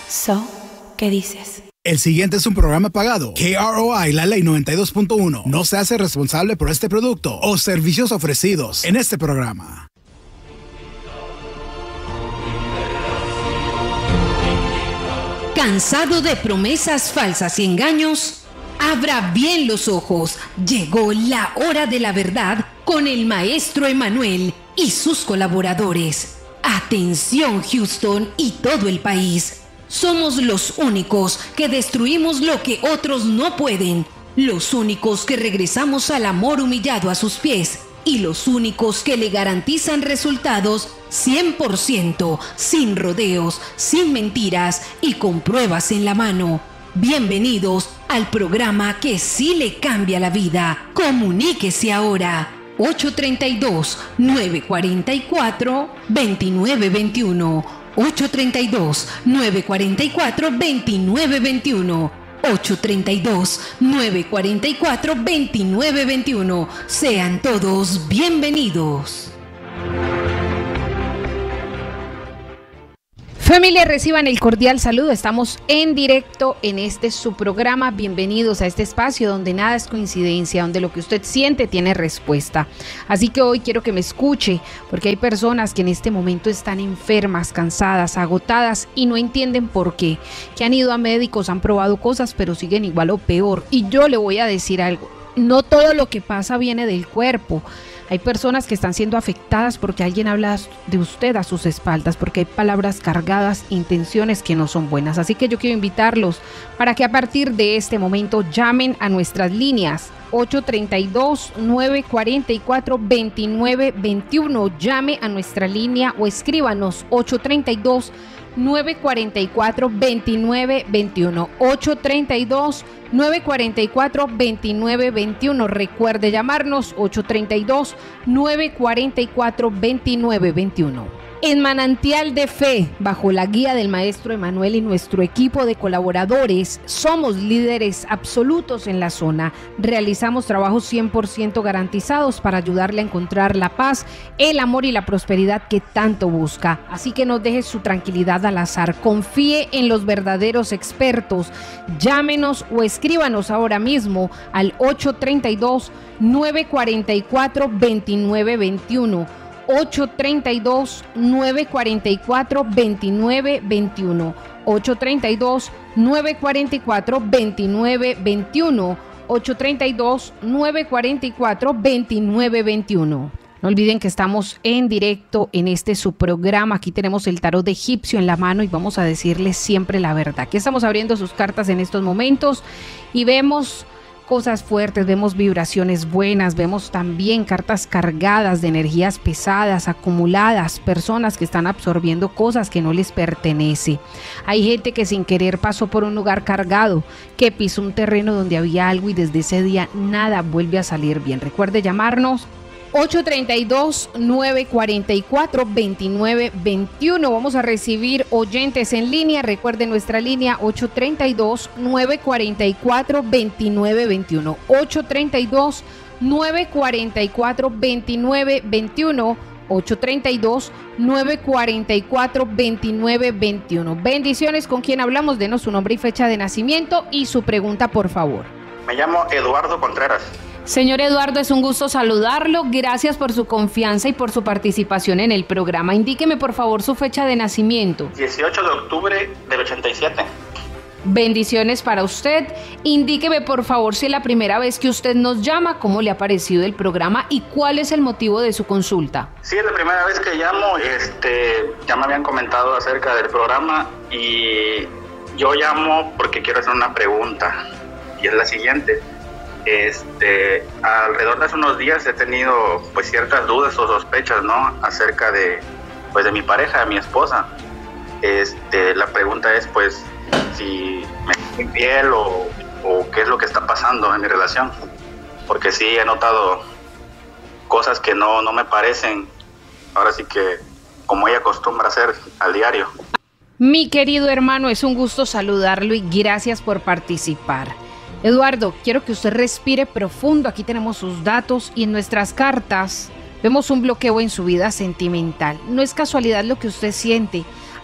¿Qué dices? El siguiente es un programa pagado. KROI, la ley 92.1, no se hace responsable por este producto o servicios ofrecidos en este programa. ¿Cansado de promesas falsas y engaños? Abra bien los ojos. Llegó la hora de la verdad con el maestro Emanuel y sus colaboradores. Atención, Houston y todo el país. Somos los únicos que destruimos lo que otros no pueden. Los únicos que regresamos al amor humillado a sus pies. Y los únicos que le garantizan resultados 100%, sin rodeos, sin mentiras y con pruebas en la mano. Bienvenidos al programa que sí le cambia la vida. Comuníquese ahora. 832-944-2921. 832-944-2921. 832-944-2921. Sean todos bienvenidos. Familia, reciban el cordial saludo. Estamos en directo en su programa. Bienvenidos a este espacio donde nada es coincidencia, donde lo que usted siente tiene respuesta. Así que hoy quiero que me escuche, porque hay personas que en este momento están enfermas, cansadas, agotadas y no entienden por qué. Que han ido a médicos, han probado cosas, pero siguen igual o peor. Y yo le voy a decir algo. No todo lo que pasa viene del cuerpo. Hay personas que están siendo afectadas porque alguien habla de usted a sus espaldas, porque hay palabras cargadas, intenciones que no son buenas. Así que yo quiero invitarlos para que a partir de este momento llamen a nuestras líneas 832-944-2921. Llame a nuestra línea o escríbanos 832-944-2921. 832-944-2921. Recuerde llamarnos 832-944-2921. En Manantial de Fe, bajo la guía del maestro Emanuel y nuestro equipo de colaboradores, somos líderes absolutos en la zona. Realizamos trabajos 100% garantizados para ayudarle a encontrar la paz, el amor y la prosperidad que tanto busca. Así que no deje su tranquilidad al azar. Confíe en los verdaderos expertos. Llámenos o escríbanos ahora mismo al 832-944-2921. 832-944-2921. 832-944-2921. 832-944-2921. No olviden que estamos en directo en su programa. Aquí tenemos el tarot egipcio en la mano y vamos a decirles siempre la verdad. Aquí estamos abriendo sus cartas en estos momentos y vemos cosas fuertes, vemos vibraciones buenas, vemos también cartas cargadas de energías pesadas, acumuladas, personas que están absorbiendo cosas que no les pertenece. Hay gente que sin querer pasó por un lugar cargado, que pisó un terreno donde había algo y desde ese día nada vuelve a salir bien. Recuerde llamarnos 832-944-2921. Vamos a recibir oyentes en línea. Recuerden nuestra línea 832-944-2921. 832-944-2921. 832-944-2921. Bendiciones. ¿Con quién hablamos? Denos su nombre y fecha de nacimiento y su pregunta, por favor. Me llamo Eduardo Contreras. Señor Eduardo, es un gusto saludarlo. Gracias por su confianza y por su participación en el programa. Indíqueme, por favor, su fecha de nacimiento. 18 de octubre del 87. Bendiciones para usted. Indíqueme, por favor, si es la primera vez que usted nos llama, cómo le ha parecido el programa y cuál es el motivo de su consulta. Sí, es la primera vez que llamo. Ya me habían comentado acerca del programa y yo llamo porque quiero hacer una pregunta. Y es la siguiente. Alrededor de hace unos días he tenido pues ciertas dudas o sospechas, ¿no? Acerca de mi pareja, de mi esposa. La pregunta es pues si me es infiel o qué es lo que está pasando en mi relación, porque sí he notado cosas que no me parecen, ahora sí que como ella acostumbra hacer al diario. Mi querido hermano, es un gusto saludarlo y gracias por participar. Eduardo, quiero que usted respire profundo. Aquí tenemos sus datos y en nuestras cartas vemos un bloqueo en su vida sentimental. No es casualidad lo que usted siente.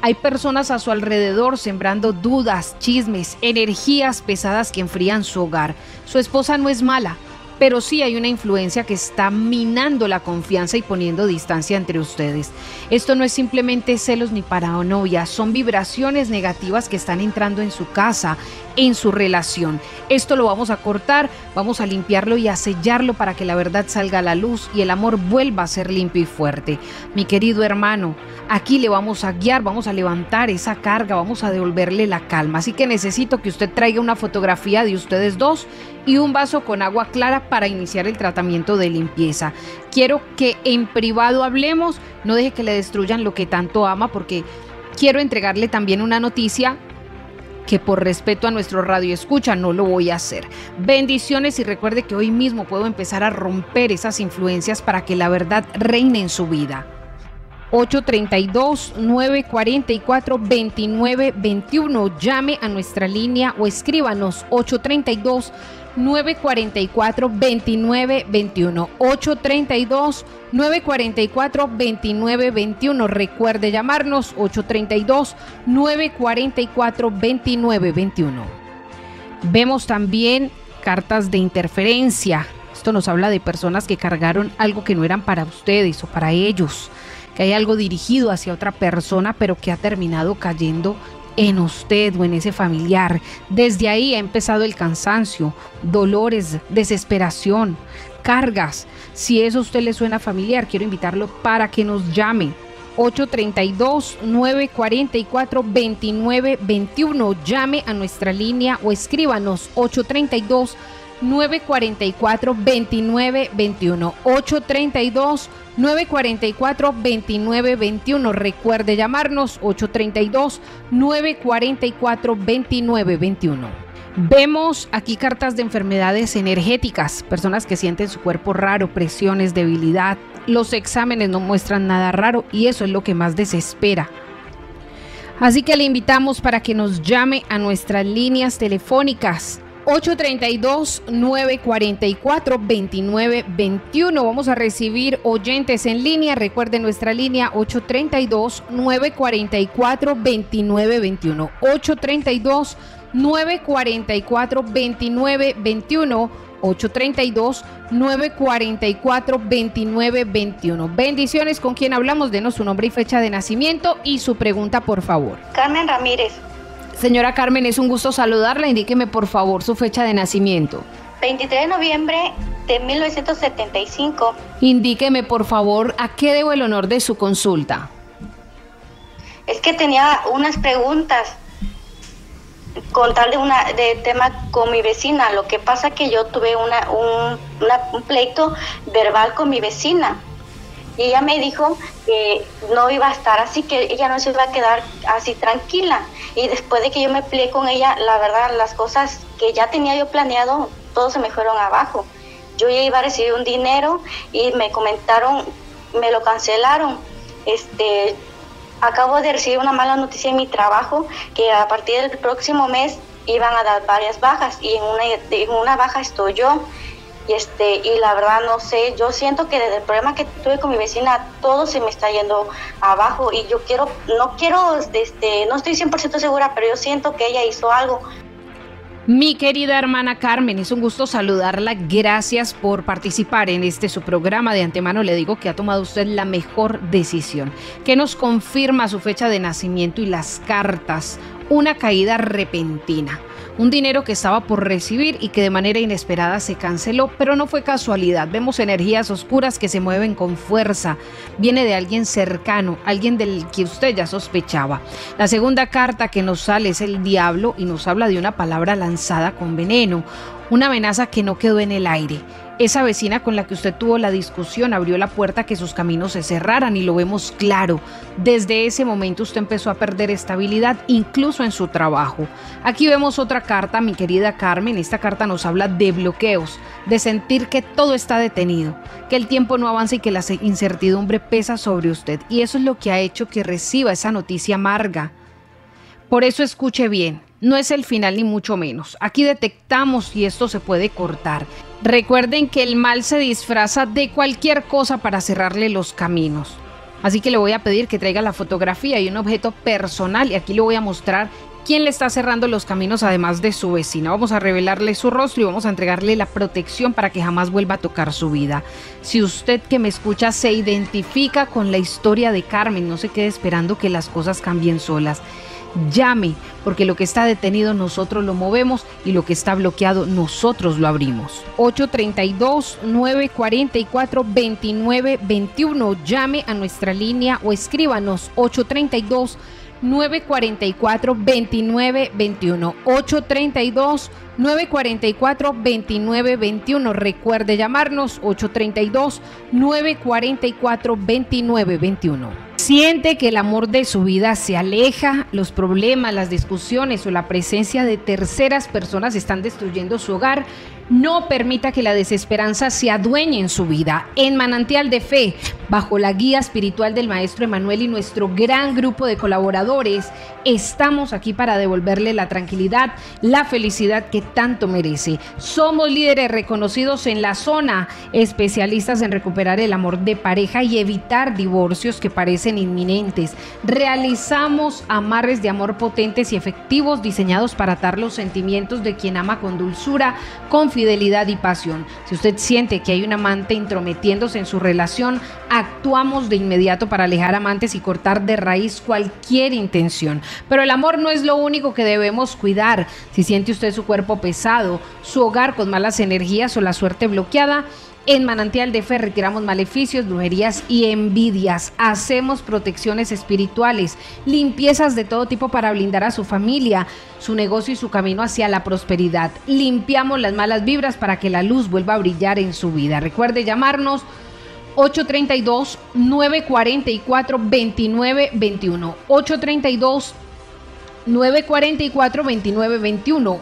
Hay personas a su alrededor sembrando dudas, chismes, energías pesadas que enfrían su hogar. Su esposa no es mala, pero sí hay una influencia que está minando la confianza y poniendo distancia entre ustedes. Esto no es simplemente celos ni paranoia, son vibraciones negativas que están entrando en su casa, en su relación. Esto lo vamos a cortar, vamos a limpiarlo y a sellarlo para que la verdad salga a la luz y el amor vuelva a ser limpio y fuerte. Mi querido hermano, aquí le vamos a guiar, vamos a levantar esa carga, vamos a devolverle la calma. Así que necesito que usted traiga una fotografía de ustedes dos y un vaso con agua clara para iniciar el tratamiento de limpieza. Quiero que en privado hablemos, no deje que le destruyan lo que tanto ama, porque quiero entregarle también una noticia que por respeto a nuestro radio escucha no lo voy a hacer. Bendiciones y recuerde que hoy mismo puedo empezar a romper esas influencias para que la verdad reine en su vida. 832-944-2921. Llame a nuestra línea o escríbanos 832-944-2921. 832-944-2921. Recuerde llamarnos 832-944-2921. Vemos también cartas de interferencia. Esto nos habla de personas que cargaron algo que no eran para ustedes o para ellos, que hay algo dirigido hacia otra persona, pero que ha terminado cayendo en usted o en ese familiar. Desde ahí ha empezado el cansancio, dolores, desesperación, cargas. Si eso a usted le suena familiar, quiero invitarlo para que nos llame. 832-944-2921. Llame a nuestra línea o escríbanos 832-944-2921. 832-944-2921. Recuerde llamarnos 832-944-2921. Vemos aquí cartas de enfermedades energéticas, personas que sienten su cuerpo raro, presiones, debilidad. Los exámenes no muestran nada raro y eso es lo que más desespera. Así que le invitamos para que nos llame a nuestras líneas telefónicas 832-944-2921. Vamos a recibir oyentes en línea. Recuerden nuestra línea 832-944-2921. 832-944-2921. 832-944-2921. Bendiciones. ¿Con quién hablamos? Denos su nombre y fecha de nacimiento y su pregunta, por favor. Carmen Ramírez. Señora Carmen, es un gusto saludarla. Indíqueme, por favor, su fecha de nacimiento. 23 de noviembre de 1975. Indíqueme, por favor, a qué debo el honor de su consulta. Es que tenía unas preguntas con tal de tema con mi vecina. Lo que pasa que yo tuve un pleito verbal con mi vecina. Y ella me dijo que no iba a estar así, que ella no se iba a quedar así tranquila. Y después de que yo me peleé con ella, la verdad, las cosas que ya tenía yo planeado, todo se me fueron abajo. Yo ya iba a recibir un dinero y me comentaron, me lo cancelaron. Acabo de recibir una mala noticia en mi trabajo, que a partir del próximo mes iban a dar varias bajas, y en una baja estoy yo. Y la verdad no sé, yo siento que desde el problema que tuve con mi vecina todo se me está yendo abajo, y yo no estoy 100% segura, pero yo siento que ella hizo algo. Mi querida hermana Carmen, es un gusto saludarla. Gracias por participar en su programa. De antemano le digo que ha tomado usted la mejor decisión. ¿Qué nos confirma su fecha de nacimiento y las cartas? Una caída repentina. Un dinero que estaba por recibir y que de manera inesperada se canceló, pero no fue casualidad. Vemos energías oscuras que se mueven con fuerza. Viene de alguien cercano, alguien del que usted ya sospechaba. La segunda carta que nos sale es el diablo y nos habla de una palabra lanzada con veneno, una amenaza que no quedó en el aire. Esa vecina con la que usted tuvo la discusión abrió la puerta a que sus caminos se cerraran, y lo vemos claro. Desde ese momento usted empezó a perder estabilidad, incluso en su trabajo. Aquí vemos otra carta, mi querida Carmen. Esta carta nos habla de bloqueos, de sentir que todo está detenido, que el tiempo no avanza y que la incertidumbre pesa sobre usted. Y eso es lo que ha hecho que reciba esa noticia amarga. Por eso escuche bien. No es el final ni mucho menos. Aquí detectamos y esto se puede cortar. Recuerden que el mal se disfraza de cualquier cosa para cerrarle los caminos. Así que le voy a pedir que traiga la fotografía y un objeto personal, y aquí le voy a mostrar quién le está cerrando los caminos además de su vecina. Vamos a revelarle su rostro y vamos a entregarle la protección para que jamás vuelva a tocar su vida. Si usted que me escucha se identifica con la historia de Carmen, no se quede esperando que las cosas cambien solas. Llame, porque lo que está detenido nosotros lo movemos y lo que está bloqueado nosotros lo abrimos. 832-944-2921. Llame a nuestra línea o escríbanos 832-944-2921. 832-944-2921. Recuerde llamarnos 832-944-2921. Siente que el amor de su vida se aleja, los problemas, las discusiones o la presencia de terceras personas están destruyendo su hogar. No permita que la desesperanza se adueñe en su vida. En Manantial de Fe, bajo la guía espiritual del Maestro Emanuel y nuestro gran grupo de colaboradores, estamos aquí para devolverle la tranquilidad, la felicidad que tanto merece. Somos líderes reconocidos en la zona, especialistas en recuperar el amor de pareja y evitar divorcios que parecen inminentes. Realizamos amarres de amor potentes y efectivos diseñados para atar los sentimientos de quien ama con dulzura, con fidelidad y pasión. Si usted siente que hay un amante intrometiéndose en su relación, actuamos de inmediato para alejar amantes y cortar de raíz cualquier intención. Pero el amor no es lo único que debemos cuidar. Si siente usted su cuerpo pesado, su hogar con malas energías o la suerte bloqueada, en Manantial de Fe retiramos maleficios, brujerías y envidias. Hacemos protecciones espirituales, limpiezas de todo tipo para blindar a su familia, su negocio y su camino hacia la prosperidad. Limpiamos las malas vibras para que la luz vuelva a brillar en su vida. Recuerde llamarnos 832-944-2921. 832-944-2921,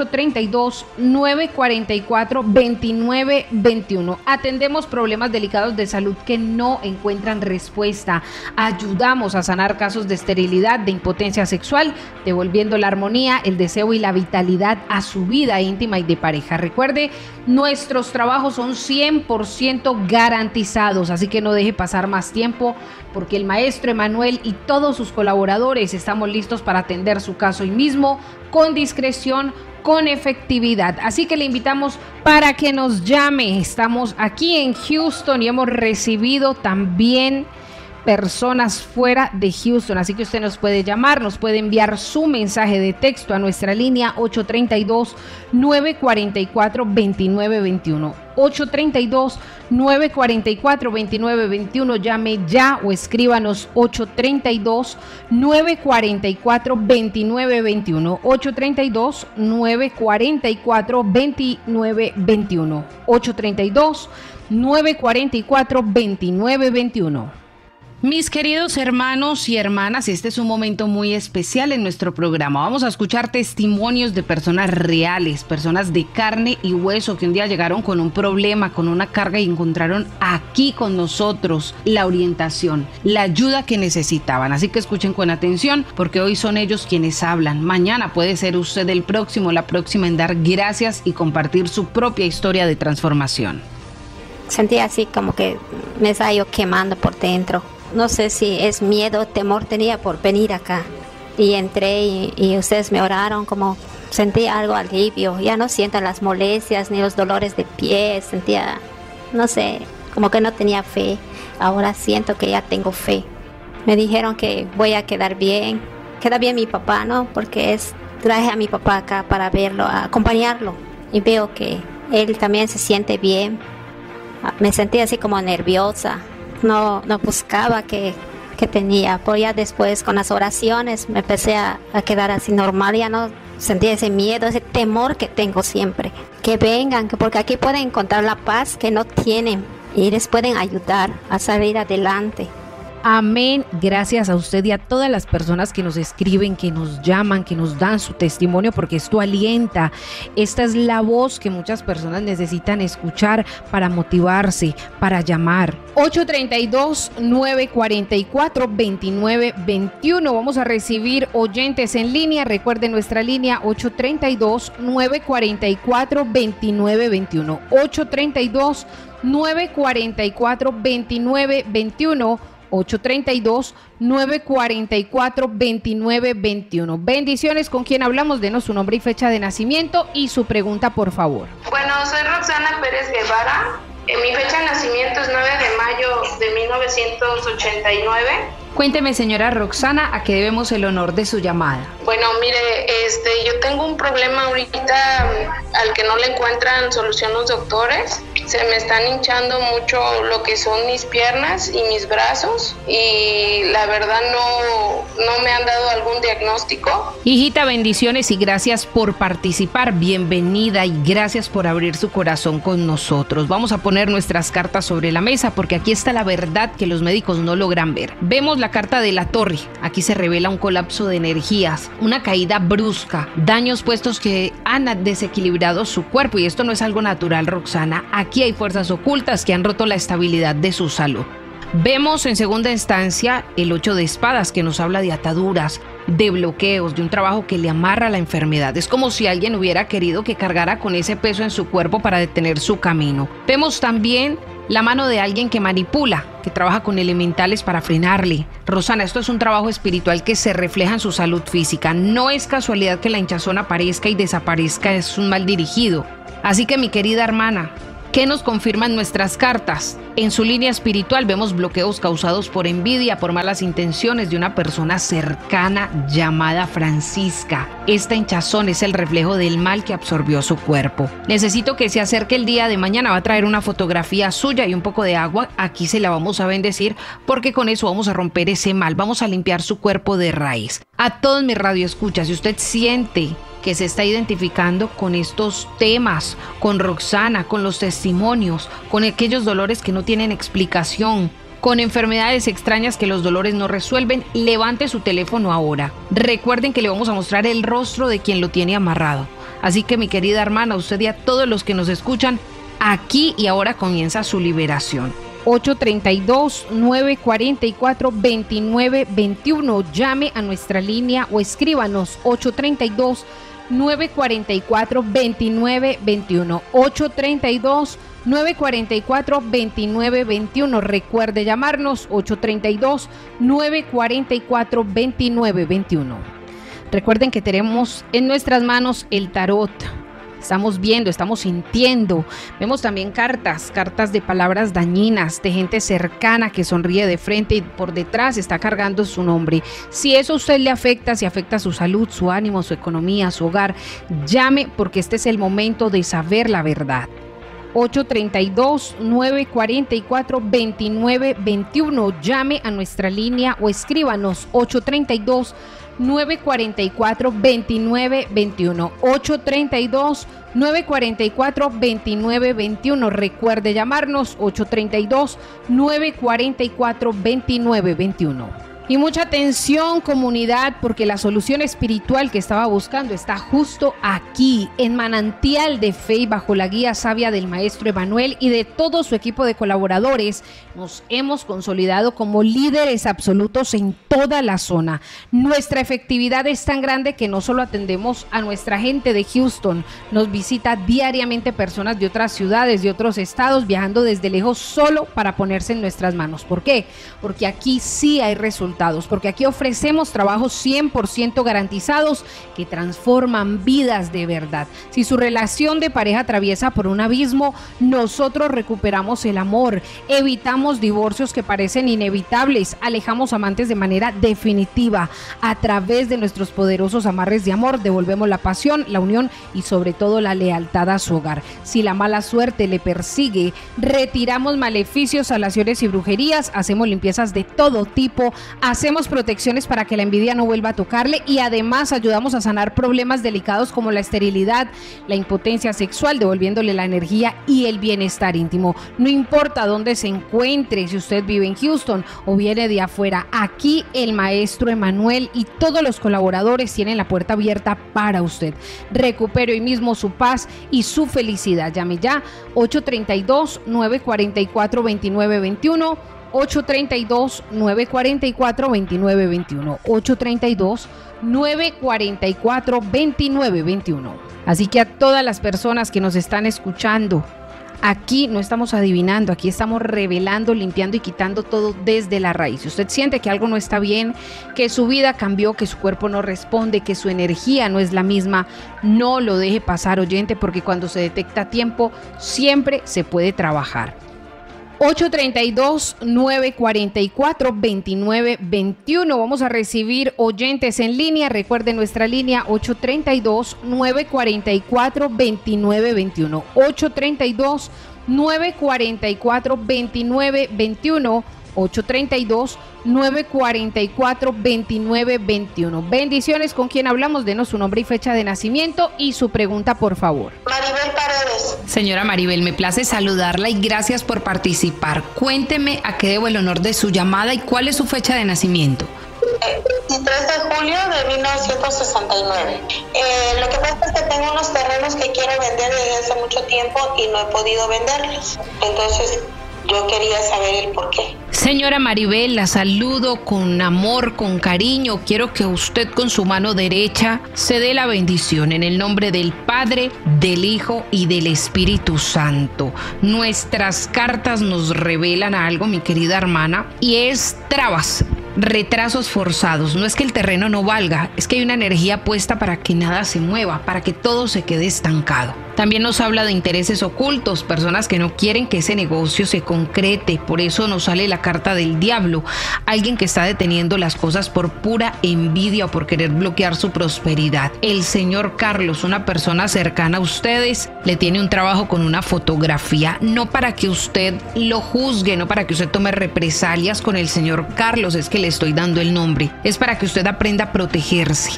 832-944-2921. Atendemos problemas delicados de salud que no encuentran respuesta. Ayudamos a sanar casos de esterilidad, de impotencia sexual, devolviendo la armonía, el deseo y la vitalidad a su vida íntima y de pareja. Recuerde, nuestros trabajos son 100% garantizados, así que no deje pasar más tiempo, porque el Maestro Emanuel y todos sus colaboradores estamos listos para atender su caso hoy mismo, con discreción, con efectividad. Así que le invitamos para que nos llame. Estamos aquí en Houston y hemos recibido también personas fuera de Houston, así que usted nos puede llamar, nos puede enviar su mensaje de texto a nuestra línea 832-944-2921. 832-944-2921. Llame ya o escríbanos 832-944-2921. 832-944-2921. 832-944-2921. Mis queridos hermanos y hermanas, este es un momento muy especial en nuestro programa. Vamos a escuchar testimonios de personas reales, personas de carne y hueso que un día llegaron con un problema, con una carga y encontraron aquí con nosotros la orientación, la ayuda que necesitaban. Así que escuchen con atención, porque hoy son ellos quienes hablan. Mañana puede ser usted el próximo, la próxima en dar gracias y compartir su propia historia de transformación. Sentía así como que me estaba yo quemando por dentro. No sé si es miedo, temor tenía por venir acá. Y entré y ustedes me oraron, como sentí algo alivio. Ya no siento las molestias ni los dolores de pies. Sentía, no sé, como que no tenía fe. Ahora siento que ya tengo fe. Me dijeron que voy a quedar bien. Queda bien mi papá, ¿no? Porque traje a mi papá acá para verlo, a acompañarlo. Y veo que él también se siente bien. Me sentí así como nerviosa. No buscaba que tenía, pero ya después con las oraciones me empecé a quedar así normal, ya no sentía ese miedo, ese temor que tengo siempre. Que vengan, porque aquí pueden encontrar la paz que no tienen y les pueden ayudar a salir adelante. Amén. Gracias a usted y a todas las personas que nos escriben, que nos llaman, que nos dan su testimonio, porque esto alienta. Esta es la voz que muchas personas necesitan escuchar para motivarse, para llamar. 832-944-2921. Vamos a recibir oyentes en línea. Recuerde nuestra línea 832-944-2921. 832-944-2921. 832-944-2921. Bendiciones, ¿con quién hablamos? Denos su nombre y fecha de nacimiento y su pregunta, por favor. Bueno, soy Roxana Pérez Guevara. Mi fecha de nacimiento es 9 de mayo de 1989. Cuénteme, señora Roxana, ¿a qué debemos el honor de su llamada? Bueno, mire, yo tengo un problema ahorita al que no le encuentran solución los doctores. Se me están hinchando mucho lo que son mis piernas y mis brazos y la verdad no me han dado algún diagnóstico. Hijita, bendiciones y gracias por participar. Bienvenida y gracias por abrir su corazón con nosotros. Vamos a poner nuestras cartas sobre la mesa porque aquí está la verdad que los médicos no logran ver. Vemos la carta de la torre. Aquí se revela un colapso de energías, una caída brusca, daños puestos que han desequilibrado su cuerpo y esto no es algo natural, Roxana. Aquí hay fuerzas ocultas que han roto la estabilidad de su salud. Vemos en segunda instancia el 8 de espadas que nos habla de ataduras, de bloqueos, de un trabajo que le amarra la enfermedad. Es como si alguien hubiera querido que cargara con ese peso en su cuerpo para detener su camino. Vemos también la mano de alguien que manipula, que trabaja con elementales para frenarle. Rosana, esto es un trabajo espiritual que se refleja en su salud física. No es casualidad que la hinchazón aparezca y desaparezca, es un mal dirigido. Así que, mi querida hermana, ¿qué nos confirman nuestras cartas? En su línea espiritual vemos bloqueos causados por envidia, por malas intenciones de una persona cercana llamada Francisca. Esta hinchazón es el reflejo del mal que absorbió su cuerpo. Necesito que se acerque el día de mañana, va a traer una fotografía suya y un poco de agua. Aquí se la vamos a bendecir porque con eso vamos a romper ese mal, vamos a limpiar su cuerpo de raíz. A todos mis radioescuchas, si usted siente que se está identificando con estos temas, con Roxana, con los testimonios, con aquellos dolores que no tienen explicación, con enfermedades extrañas que los dolores no resuelven, levante su teléfono ahora. Recuerden que le vamos a mostrar el rostro de quien lo tiene amarrado. Así que, mi querida hermana, usted y a todos los que nos escuchan, aquí y ahora comienza su liberación. 832-944-2921. Llame a nuestra línea o escríbanos 832-944-2921. 832-944-2921. Recuerde llamarnos 832-944-2921. Recuerden que tenemos en nuestras manos el tarot. Estamos viendo, estamos sintiendo. Vemos también cartas de palabras dañinas, de gente cercana que sonríe de frente y por detrás está cargando su nombre. Si eso a usted le afecta, si afecta su salud, su ánimo, su economía, su hogar, llame porque este es el momento de saber la verdad. 832-944-2921. Llame a nuestra línea o escríbanos 832-944-2921. 832-944-2921. Recuerde llamarnos 832-944-2921. Y mucha atención, comunidad, porque la solución espiritual que estaba buscando está justo aquí, en Manantial de Fe, y bajo la guía sabia del maestro Emanuel y de todo su equipo de colaboradores. Nos hemos consolidado como líderes absolutos en toda la zona. Nuestra efectividad es tan grande que no solo atendemos a nuestra gente de Houston, nos visita diariamente personas de otras ciudades, de otros estados, viajando desde lejos solo para ponerse en nuestras manos. ¿Por qué? Porque aquí sí hay resultados. Porque aquí ofrecemos trabajos 100% garantizados que transforman vidas de verdad. Si su relación de pareja atraviesa por un abismo, nosotros recuperamos el amor, evitamos divorcios que parecen inevitables, alejamos amantes de manera definitiva. A través de nuestros poderosos amarres de amor, devolvemos la pasión, la unión y sobre todo la lealtad a su hogar. Si la mala suerte le persigue, retiramos maleficios, salaciones y brujerías, hacemos limpiezas de todo tipo, hacemos protecciones para que la envidia no vuelva a tocarle y además ayudamos a sanar problemas delicados como la esterilidad, la impotencia sexual, devolviéndole la energía y el bienestar íntimo. No importa dónde se encuentre, si usted vive en Houston o viene de afuera, aquí el maestro Emanuel y todos los colaboradores tienen la puerta abierta para usted. Recupere hoy mismo su paz y su felicidad. Llame ya 832-944-2921. 832-944-2921. 832-944-2921. Así que a todas las personas que nos están escuchando, Aquí no estamos adivinando, aquí estamos revelando, limpiando y quitando todo desde la raíz. Si usted siente que algo no está bien, que su vida cambió, que su cuerpo no responde, que su energía no es la misma, no lo deje pasar, oyente, porque cuando se detecta a tiempo, siempre se puede trabajar. 832-944-2921. Vamos a recibir oyentes en línea. Recuerden nuestra línea 832-944-2921. 832-944-2921. 832-944-2921. Bendiciones. ¿Con quién hablamos? Denos su nombre y fecha de nacimiento y su pregunta, por favor. Maribel Paredes. Señora Maribel, me place saludarla y gracias por participar. Cuénteme a qué debo el honor de su llamada y cuál es su fecha de nacimiento. 23 de julio de 1969. Lo que pasa es que tengo unos terrenos que quiero vender desde hace mucho tiempo y no he podido venderlos. Entonces, yo quería saber el por qué. Señora Maribel, la saludo con amor, con cariño. Quiero que usted con su mano derecha se dé la bendición en el nombre del Padre, del Hijo y del Espíritu Santo. Nuestras cartas nos revelan algo, mi querida hermana, y es trabas, retrasos forzados. No es que el terreno no valga, es que hay una energía puesta para que nada se mueva, para que todo se quede estancado. También nos habla de intereses ocultos, personas que no quieren que ese negocio se concrete. Por eso nos sale la carta del diablo, alguien que está deteniendo las cosas por pura envidia o por querer bloquear su prosperidad. El señor Carlos, una persona cercana a ustedes, le tiene un trabajo con una fotografía, no para que usted lo juzgue, no para que usted tome represalias con el señor Carlos, es que le estoy dando el nombre, es para que usted aprenda a protegerse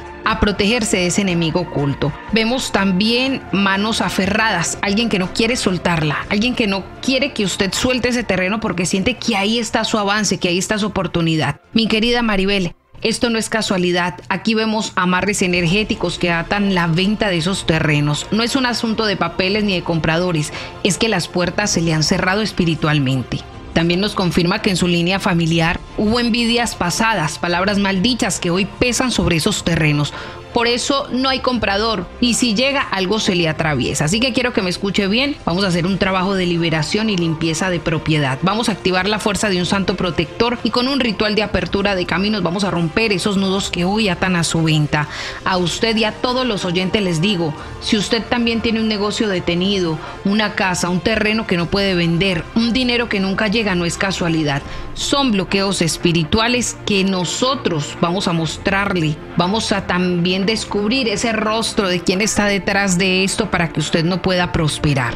de ese enemigo oculto. Vemos también manos aferradas, alguien que no quiere soltarla, alguien que no quiere que usted suelte ese terreno porque siente que ahí está su avance, que ahí está su oportunidad. Mi querida Maribel, esto no es casualidad. Aquí vemos amarres energéticos que atan la venta de esos terrenos. No es un asunto de papeles ni de compradores, es que las puertas se le han cerrado espiritualmente. También nos confirma que en su línea familiar hubo envidias pasadas, palabras maldichas que hoy pesan sobre esos terrenos. Por eso no hay comprador y si llega algo se le atraviesa. Así que quiero que me escuche bien. Vamos a hacer un trabajo de liberación y limpieza de propiedad. Vamos a activar la fuerza de un santo protector y con un ritual de apertura de caminos vamos a romper esos nudos que hoy atan a su venta. A usted y a todos los oyentes les digo, si usted también tiene un negocio detenido, una casa, un terreno que no puede vender, un dinero que nunca llega, no es casualidad. Son bloqueos espirituales que nosotros vamos a mostrarle. Vamos a también descubrir ese rostro de quién está detrás de esto para que usted no pueda prosperar.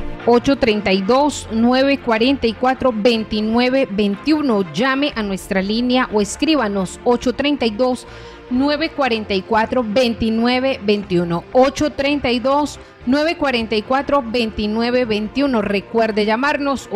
832-944-2921. Llame a nuestra línea o escríbanos 832-944-2921. 832-944-2921. Recuerde llamarnos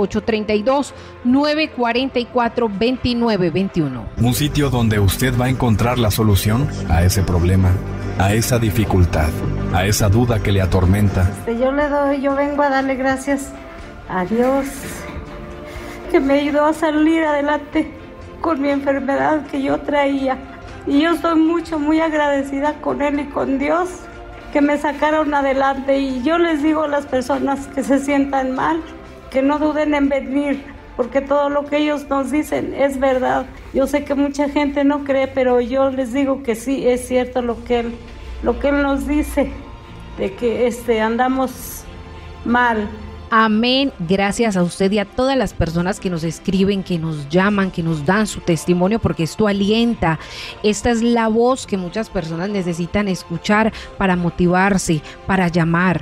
832-944-2921. Un sitio donde usted va a encontrar la solución a ese problema, a esa dificultad, a esa duda que le atormenta. Yo vengo a darle gracias a Dios que me ayudó a salir adelante con mi enfermedad que yo traía. Y yo estoy muy agradecida con Él y con Dios que me sacaron adelante. Y yo les digo a las personas que se sientan mal, que no duden en venir, porque todo lo que ellos nos dicen es verdad. Yo sé que mucha gente no cree, pero yo les digo que sí, es cierto lo que Él nos dice, de que andamos mal. Amén. Gracias a usted y a todas las personas que nos escriben, que nos llaman, que nos dan su testimonio, porque esto alienta. Esta es la voz que muchas personas necesitan escuchar para motivarse, para llamar.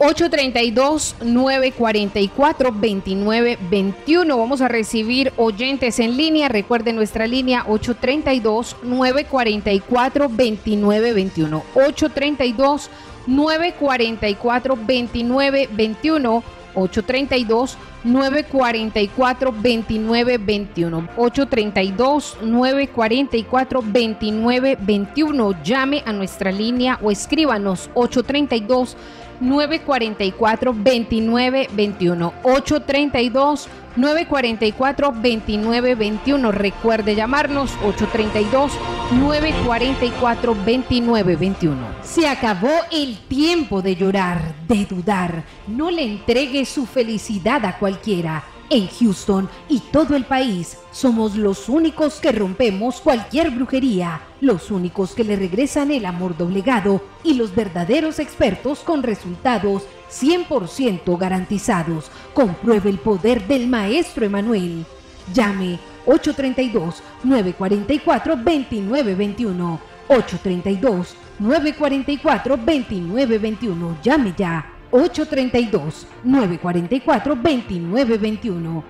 832-944-2921. Vamos a recibir oyentes en línea. Recuerden nuestra línea 832-944-2921. 832-944-2921. 832-944-2921. 832-944-2921. Llame a nuestra línea o escríbanos 832 832-944-2921. 832-944-2921. Recuerde llamarnos 832-944-2921. Se acabó el tiempo de llorar, de dudar. No le entregue su felicidad a cualquiera. En Houston y todo el país somos los únicos que rompemos cualquier brujería, los únicos que le regresan el amor doblegado y los verdaderos expertos con resultados 100% garantizados. Compruebe el poder del maestro Emanuel. Llame 832-944-2921. 832-944-2921. Llame ya. 832-944-2921.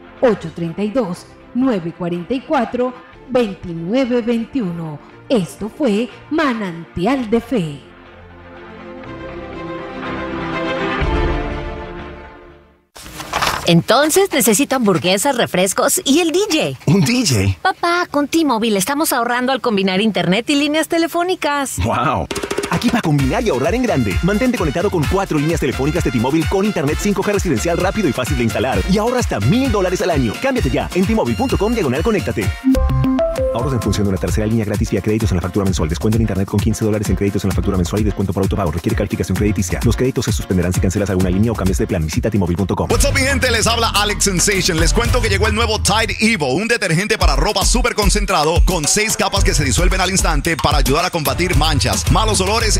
832-944-2921. Esto fue Manantial de Fe. Entonces necesito hamburguesas, refrescos y el DJ. ¿Un DJ? Papá, con T-Mobile estamos ahorrando al combinar internet y líneas telefónicas. ¡Wow! Aquí para combinar y ahorrar en grande. Mantente conectado con 4 líneas telefónicas de T-Mobile con internet 5G residencial rápido y fácil de instalar. Y ahorra hasta $1,000 al año. Cámbiate ya en T-Mobile.com/conéctate. Ahorros en función de una tercera línea gratis vía créditos en la factura mensual. Descuento en internet con $15 en créditos en la factura mensual y descuento por autopago. Requiere calificación crediticia. Los créditos se suspenderán si cancelas alguna línea o cambias de plan. Visita T-Mobile.com. What's up, mi gente? Les habla Alex Sensation. Les cuento que llegó el nuevo Tide Evo, un detergente para ropa súper concentrado con 6 capas que se disuelven al instante para ayudar a combatir manchas, malos olores